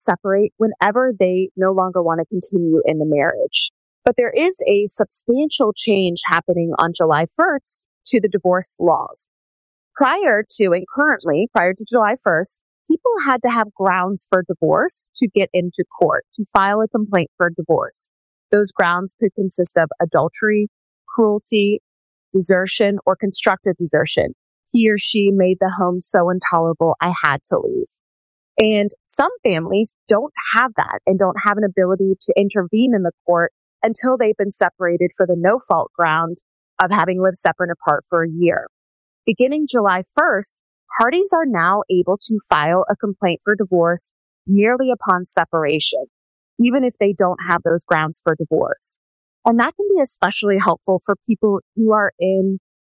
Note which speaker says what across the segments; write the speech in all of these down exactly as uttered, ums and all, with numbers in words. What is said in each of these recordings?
Speaker 1: separate whenever they no longer want to continue in the marriage. But there is a substantial change happening on July first to the divorce laws. Prior to and currently, prior to July first, people had to have grounds for divorce to get into court, to file a complaint for divorce. Those grounds could consist of adultery, cruelty, desertion, or constructive desertion. He or she made the home so intolerable, I had to leave. And some families don't have that and don't have an ability to intervene in the court until they've been separated for the no-fault ground of having lived separate and apart for a year. Beginning July first, parties are now able to file a complaint for divorce merely upon separation, even if they don't have those grounds for divorce. And that can be especially helpful for people who are in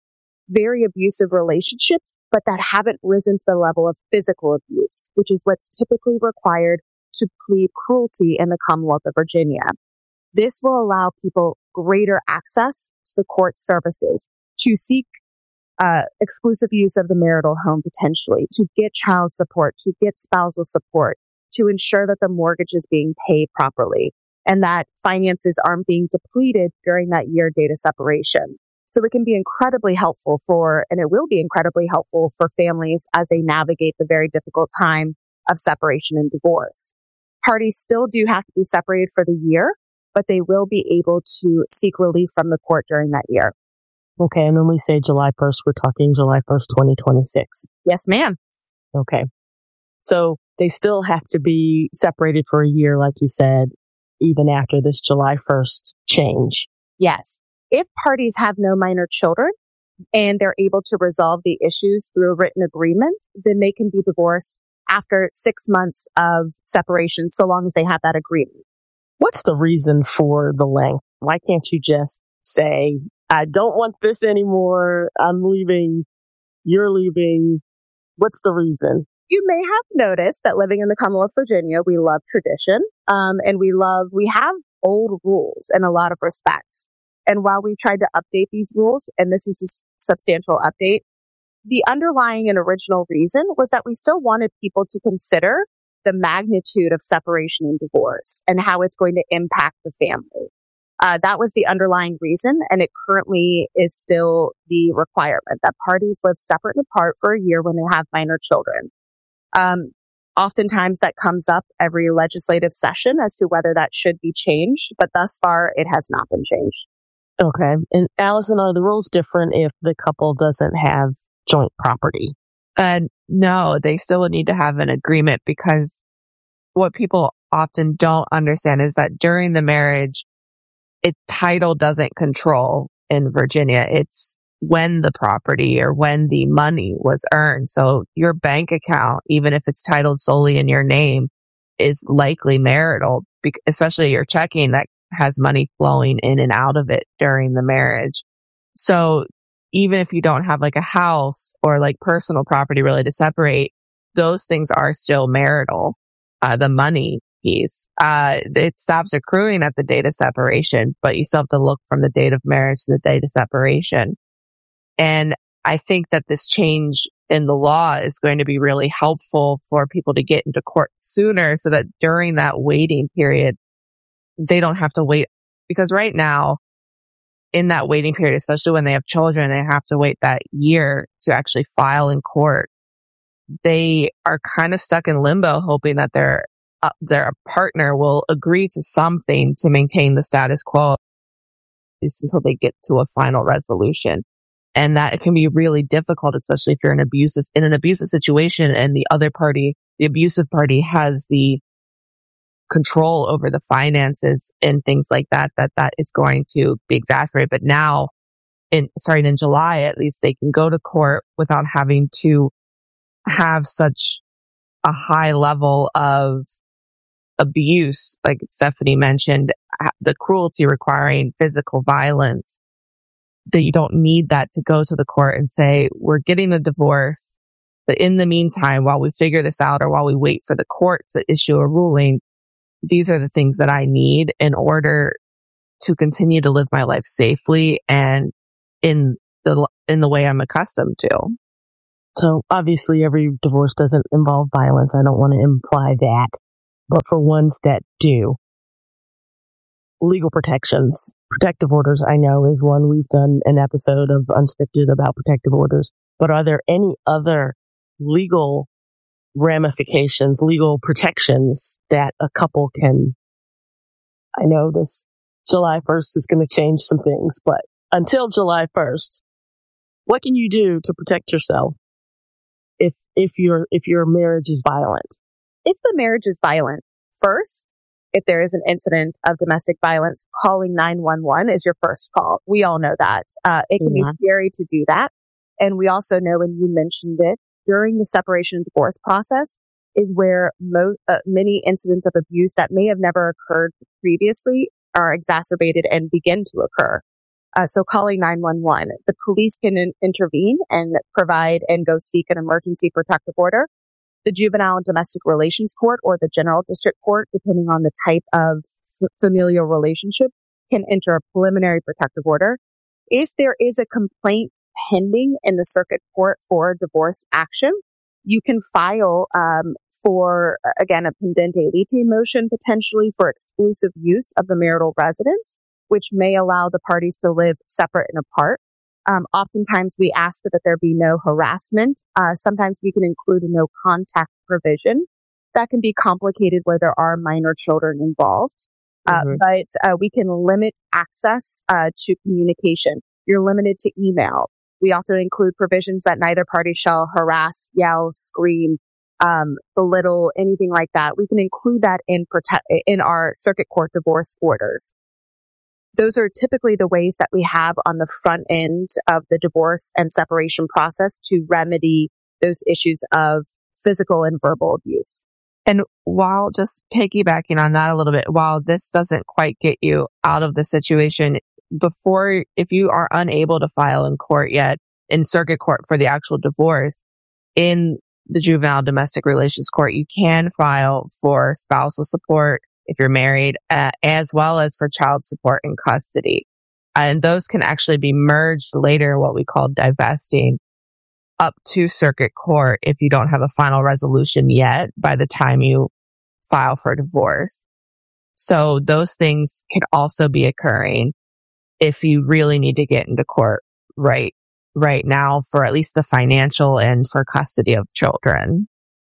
Speaker 1: very abusive relationships, but that haven't risen to the level of physical abuse, which is what's typically required to plead cruelty in the Commonwealth of Virginia. This will allow people greater access to the court services to seek uh, exclusive use of the marital home potentially, to get child support, to get spousal support, to ensure that the mortgage is being paid properly and that finances aren't being depleted during that year date of separation. So it can be incredibly helpful for, and it will be incredibly helpful for families as they navigate the very difficult time of separation and divorce. Parties still do have to be separated for the year, but they will be able to seek relief from the court during that year.
Speaker 2: Okay, and when we say July first, we're talking July first, twenty twenty-six.
Speaker 1: Yes, ma'am.
Speaker 2: Okay. So they still have to be separated for a year, like you said, even after this July first change.
Speaker 1: Yes. If parties have no minor children and they're able to resolve the issues through a written agreement, then they can be divorced after six months of separation, so long as they have that agreement.
Speaker 2: What's the reason for the length? Why can't you just say, I don't want this anymore, I'm leaving, you're leaving? What's the reason?
Speaker 1: You may have noticed that living in the Commonwealth of Virginia, we love tradition, um, and we love, we have old rules in a lot of respects. And while we've tried to update these rules, and this is a substantial update, the underlying and original reason was that we still wanted people to consider the magnitude of separation and divorce and how it's going to impact the family. Uh, that was the underlying reason, and it currently is still the requirement that parties live separate and apart for a year when they have minor children. Um, oftentimes that comes up every legislative session as to whether that should be changed, but thus far it has not been changed.
Speaker 2: Okay. And Allison, are the rules different if the couple doesn't have joint property?
Speaker 3: Uh, no, they still would need to have an agreement, because what people often don't understand is that during the marriage, it title doesn't control in Virginia. It's when the property or when the money was earned. So your bank account, even if it's titled solely in your name, is likely marital, especially your checking that has money flowing in and out of it during the marriage. So even if you don't have like a house or like personal property really to separate, those things are still marital. Uh, the money piece, uh, it stops accruing at the date of separation, but you still have to look from the date of marriage to the date of separation. And I think that this change in the law is going to be really helpful for people to get into court sooner, so that during that waiting period, they don't have to wait. Because right now, in that waiting period, especially when they have children, they have to wait that year to actually file in court. They are kind of stuck in limbo, hoping that their uh, their partner will agree to something to maintain the status quo until they get to a final resolution. And that it can be really difficult, especially if you're in abusive in an abusive situation and the other party, the abusive party, has the control over the finances and things like that, that that is going to be exacerbated. But now, in starting in July, at least they can go to court without having to have such a high level of abuse, like Stephanie mentioned, the cruelty requiring physical violence, that you don't need that to go to the court and say, we're getting a divorce, but in the meantime, while we figure this out or while we wait for the court to issue a ruling, these are the things that I need in order to continue to live my life safely and in the in the way I'm accustomed to.
Speaker 2: So obviously every divorce doesn't involve violence. I don't want to imply that. but for ones that do. Legal protections. Protective orders, I know, is one. We've done an episode of Unscripted about protective orders. But are there any other legal ramifications, legal protections that a couple can... I know this July first is going to change some things, but until July first, what can you do to protect yourself if if your if your marriage is violent?
Speaker 1: If the marriage is violent, first, if there is an incident of domestic violence, calling nine one one is your first call. We all know that. Uh, it can
Speaker 2: Yeah.
Speaker 1: be scary to do that. And we also know, and you mentioned it, during the separation and divorce process is where mo- uh, many incidents of abuse that may have never occurred previously are exacerbated and begin to occur. Uh, so calling nine one one, the police can in- intervene and provide and go seek an emergency protective order. The juvenile and domestic relations court or the general district court, depending on the type of f- familial relationship, can enter a preliminary protective order. If there is a complaint pending in the circuit court for divorce action, you can file um, for, again, a pendente lite motion, potentially for exclusive use of the marital residence, which may allow the parties to live separate and apart. Um, oftentimes we ask that there be no harassment. Uh, sometimes we can include a no contact provision. That can be complicated where there are minor children involved. Uh,
Speaker 2: Mhm.
Speaker 1: but uh, we can limit access uh, to communication. You're limited to email. We also include provisions that neither party shall harass, yell, scream, um, belittle, anything like that. We can include that in protect in our circuit court divorce orders. Those are typically the ways that we have on the front end of the divorce and separation process to remedy those issues of physical and verbal abuse.
Speaker 3: And while just piggybacking on that a little bit, while this doesn't quite get you out of the situation, before, if you are unable to file in court yet, in circuit court for the actual divorce, in the juvenile domestic relations court, you can file for spousal support if you're married, uh, as well as for child support in custody. And those can actually be merged later, what we call divesting, up to circuit court if you don't have a final resolution yet by the time you file for divorce. So those things can also be occurring if you really need to get into court right right now for at least the financial and for custody of children.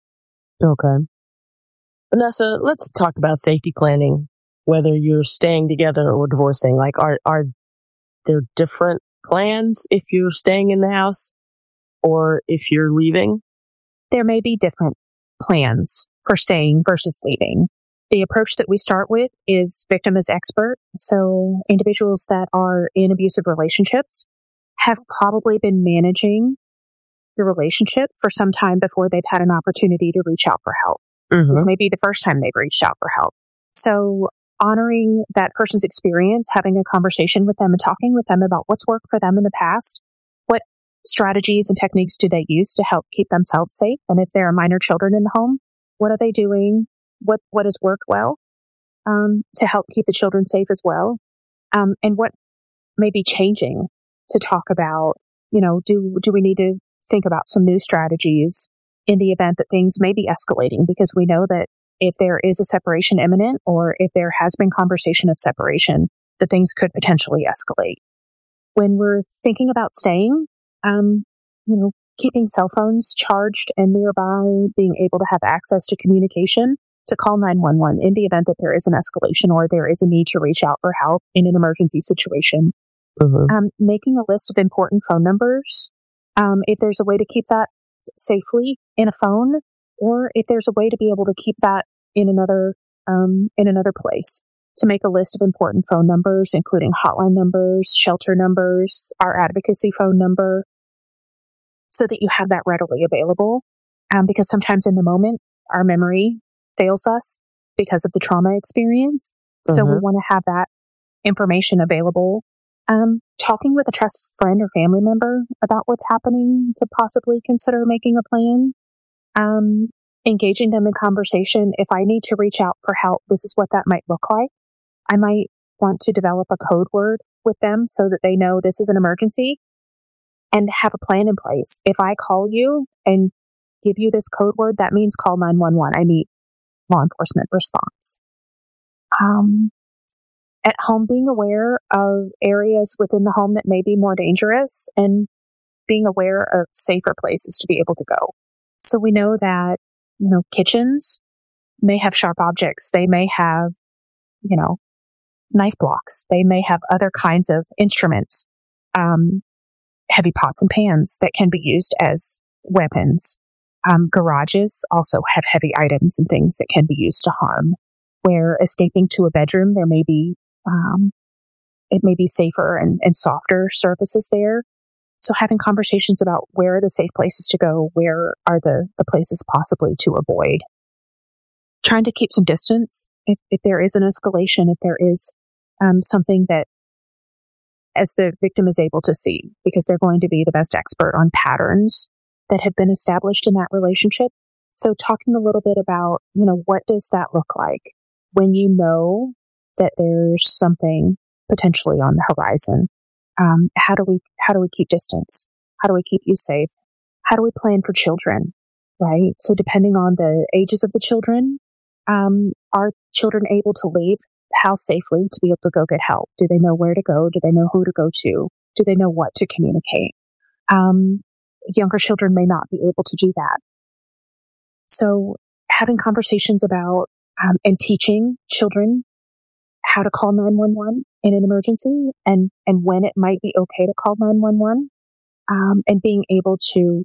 Speaker 2: Okay. Vanessa, let's talk about safety planning, whether you're staying together or divorcing. Like, are, are there different plans if you're staying in the house or if you're leaving?
Speaker 4: There may be different plans for staying versus leaving. The approach that we start with is victim as expert. So individuals that are in abusive relationships have probably been managing the relationship for some time before they've had an opportunity to reach out for help.
Speaker 2: Mm-hmm.
Speaker 4: This may be the first time they've reached out for help. So honoring that person's experience, having a conversation with them and talking with them about what's worked for them in the past, what strategies and techniques do they use to help keep themselves safe? And if there are minor children in the home, what are they doing? What what has worked well um, to help keep the children safe as well? Um, and what may be changing to talk about, you know, do do we need to think about some new strategies in the event that things may be escalating? Because we know that if there is a separation imminent or if there has been conversation of separation, that things could potentially escalate. When we're thinking about staying, um, you know, keeping cell phones charged and nearby, being able to have access to communication, to call nine one one in the event that there is an escalation or there is a need to reach out for help in an emergency situation.
Speaker 2: Mm-hmm.
Speaker 4: Um, making a list of important phone numbers, um, if there's a way to keep that safely in a phone, or if there's a way to be able to keep that in another um, in another place. To make a list of important phone numbers, including hotline numbers, shelter numbers, our advocacy phone number, so that you have that readily available. Um, because sometimes in the moment, our memory fails us because of the trauma experience. So
Speaker 2: Mm-hmm.
Speaker 4: we want to have that information available. Um, talking with a trusted friend or family member about what's happening to possibly consider making a plan. Um, engaging them in conversation. If I need to reach out for help, this is what that might look like. I might want to develop a code word with them so that they know this is an emergency and have a plan in place. If I call you and give you this code word, that means call nine one one. I need law enforcement response. Um, at home, being aware of areas within the home that may be more dangerous and being aware of safer places to be able to go. So we know that, you know, kitchens may have sharp objects. They may have, you know, knife blocks. They may have other kinds of instruments, um, heavy pots and pans that can be used as weapons. Um, garages also have heavy items and things that can be used to harm. Where escaping to a bedroom, there may be, um, it may be safer and, and softer surfaces there. So having conversations about where are the safe places to go, where are the, the places possibly to avoid. Trying to keep some distance if, if there is an escalation, if there is um, something that as the victim is able to see, because they're going to be the best expert on patterns that have been established in that relationship. So talking a little bit about, you know, what does that look like when you know that there's something potentially on the horizon? Um, how do we, how do we keep distance? How do we keep you safe? How do we plan for children, right? So depending on the ages of the children, um, are children able to leave the house safely to be able to go get help? Do they know where to go? Do they know who to go to? Do they know what to communicate? Um, younger children may not be able to do that. So having conversations about, um, and teaching children how to call nine one one in an emergency and, and when it might be okay to call nine one one, um, and being able to,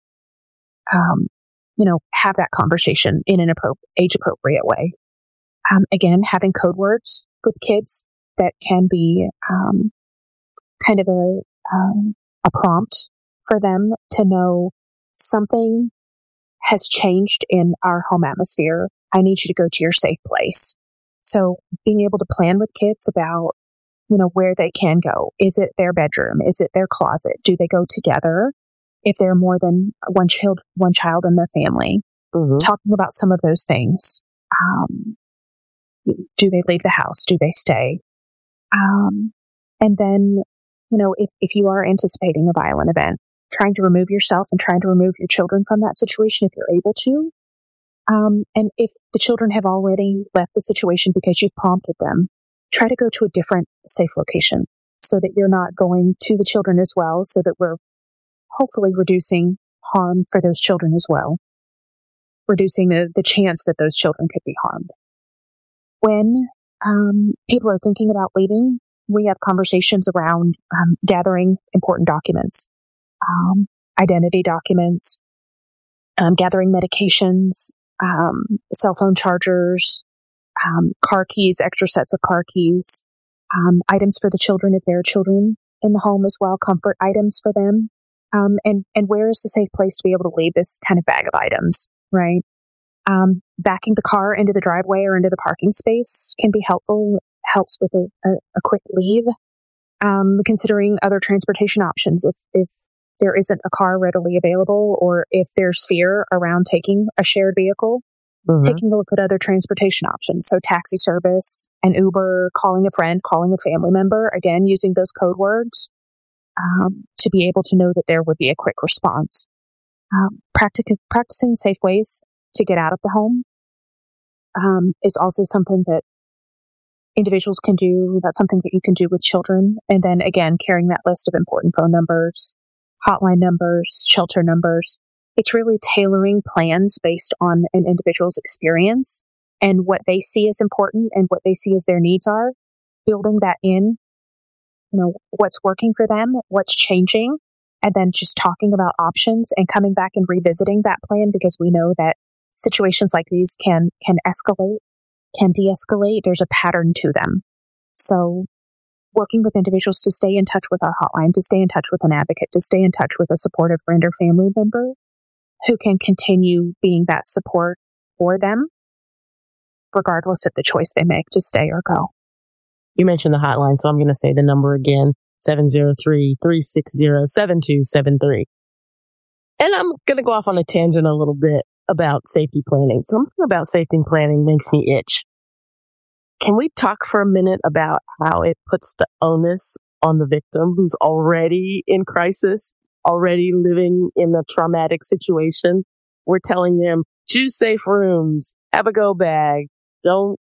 Speaker 4: um, you know, have that conversation in an appro- age appropriate way. Um, again, having code words with kids that can be, um, kind of a, um, a prompt for them to know something has changed in our home atmosphere. I need you to go to your safe place. So being able to plan with kids about, you know, where they can go. Is it their bedroom? Is it their closet? Do they go together? If there are more than one child, one child in the family, mm-hmm. talking about some of those things. Um, do they leave the house? Do they stay? Um, and then, you know, if, if you are anticipating a violent event, trying to remove yourself and trying to remove your children from that situation if you're able to. Um, and if the children have already left the situation because you've prompted them, try to go to a different safe location so that you're not going to the children as well, so that we're hopefully reducing harm for those children as well, reducing the, the chance that those children could be harmed. When um, people are thinking about leaving, we have conversations around um, gathering important documents, um, identity documents, um, gathering medications, um, cell phone chargers, um, car keys, extra sets of car keys, um, items for the children if there are children in the home as well, comfort items for them. Um, and, and where is the safe place to be able to leave this kind of bag of items, right? Um, backing the car into the driveway or into the parking space can be helpful, helps with a, a, a quick leave. Um, considering other transportation options if, if there isn't a car readily available or if there's fear around taking a shared vehicle, mm-hmm. taking a look at other transportation options. So taxi service, an Uber, calling a friend, calling a family member, again, using those code words. Um, to be able to know that there would be a quick response. Um, practic- practicing safe ways to get out of the home um, is also something that individuals can do. That's something that you can do with children. And then again, carrying that list of important phone numbers, hotline numbers, shelter numbers. It's really tailoring plans based on an individual's experience and what they see as important and what they see as their needs are, building that in. You know, what's working for them, what's changing, and then just talking about options and coming back and revisiting that plan because we know that situations like these can, can escalate, can de-escalate. There's a pattern to them. So working with individuals to stay in touch with our hotline, to stay in touch with an advocate, to stay in touch with a supportive friend or family member who can continue being that support for them, regardless of the choice they make to stay or go.
Speaker 2: You mentioned the hotline, so I'm going to say the number again, seven zero three, three six zero, seven two seven three. And I'm going to go off on a tangent a little bit about safety planning. Something about safety planning makes me itch. Can we talk for a minute about how it puts the onus on the victim who's already in crisis, already living in a traumatic situation? We're telling them, choose safe rooms, have a go bag. Don't